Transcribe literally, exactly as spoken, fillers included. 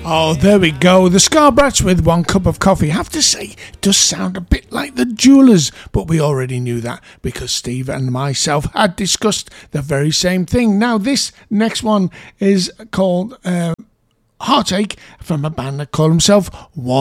Oh, there we go. The Scarbrats with One Cup of Coffee. I have to say, it does sound a bit like the Jewelers, but we already knew that because Steve and myself had discussed the very same thing. Now, this next one is called uh, Heartache from a band that call themselves One.